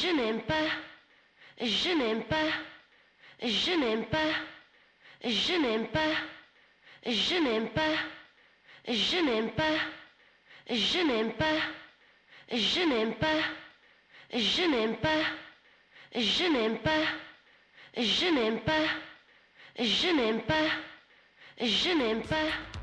je n'aime pas, je n'aime pas, je n'aime pas, je n'aime pas, je n'aime pas, je n'aime pas, je n'aime pas, je n'aime pas, je n'aime pas, je n'aime pas, je n'aime pas, je n'aime pas, je n'aime pas.